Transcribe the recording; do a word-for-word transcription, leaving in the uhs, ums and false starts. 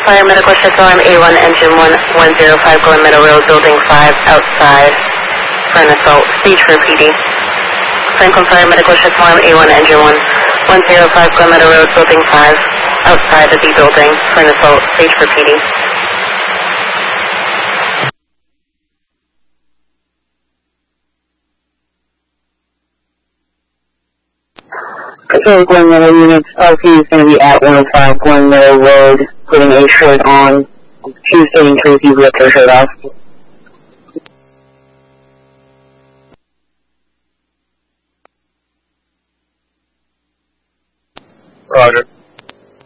Fire Medical Shift Alarm A one, Engine one, one zero five, Glen Meadow Road, Building five, outside for an assault. Stage for P D. Franklin Fire Medical Shift Alarm A one, Engine one, one zero five, Glen Meadow Road, Building five, outside of the building for an assault. Stage for P D. Okay, Glen Meadow units, L C is going to be at one oh five Glen Meadow Road, putting a shirt on. Tuesday and Tracy ripped her shirt off. Roger.